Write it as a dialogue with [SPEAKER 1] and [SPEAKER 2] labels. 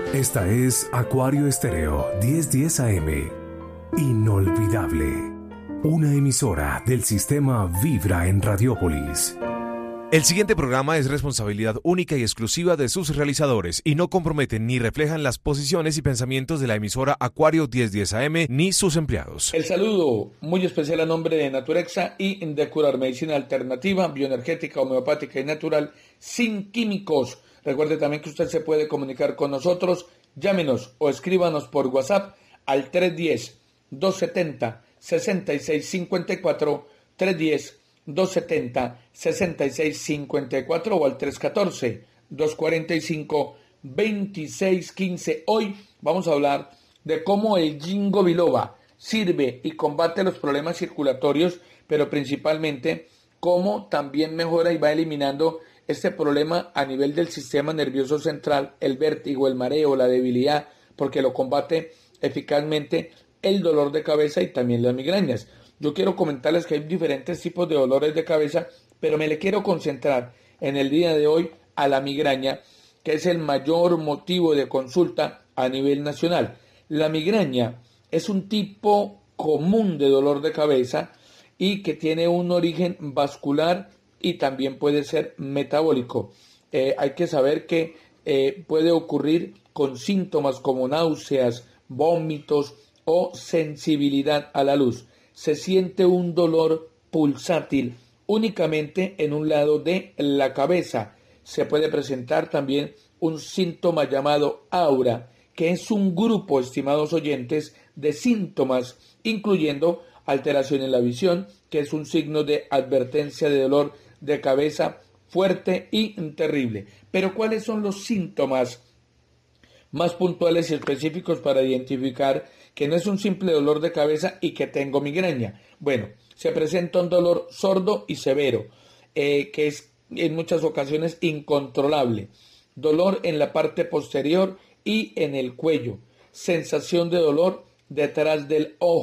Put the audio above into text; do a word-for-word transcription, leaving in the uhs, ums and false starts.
[SPEAKER 1] Esta es Acuario Estéreo diez diez A M. Inolvidable. Una emisora del sistema Vibra en Radiópolis.
[SPEAKER 2] El siguiente programa es responsabilidad única y exclusiva de sus realizadores y no comprometen ni reflejan las posiciones y pensamientos de la emisora Acuario diez diez A M ni sus empleados.
[SPEAKER 3] El saludo muy especial a nombre de Naturexa y de Curar, medicina alternativa, bioenergética, homeopática y natural, sin químicos. Recuerde también que usted se puede comunicar con nosotros, llámenos o escríbanos por WhatsApp al tres uno cero, dos siete cero, seis seis cinco cuatro, tres uno cero, dos siete cero, seis seis cinco cuatro o al tres uno cuatro, dos cuatro cinco, dos seis uno cinco. Hoy vamos a hablar de cómo el Ginkgo biloba sirve y combate los problemas circulatorios, pero principalmente cómo también mejora y va eliminando este problema a nivel del sistema nervioso central, el vértigo, el mareo, la debilidad, porque lo combate eficazmente el dolor de cabeza y también las migrañas. Yo quiero comentarles que hay diferentes tipos de dolores de cabeza, pero me le quiero concentrar en el día de hoy a la migraña, que es el mayor motivo de consulta a nivel nacional. La migraña es un tipo común de dolor de cabeza y que tiene un origen vascular y también puede ser metabólico. Eh, hay que saber que eh, puede ocurrir con síntomas como náuseas, vómitos o sensibilidad a la luz. Se siente un dolor pulsátil únicamente en un lado de la cabeza. Se puede presentar también un síntoma llamado aura, que es un grupo, estimados oyentes, de síntomas, incluyendo alteración en la visión, que es un signo de advertencia de dolor de cabeza fuerte y terrible. Pero ¿cuáles son los síntomas más puntuales y específicos para identificar que no es un simple dolor de cabeza y que tengo migraña? Bueno, se presenta un dolor sordo y severo, eh, que es en muchas ocasiones incontrolable, dolor en la parte posterior y en el cuello, sensación de dolor detrás del ojo,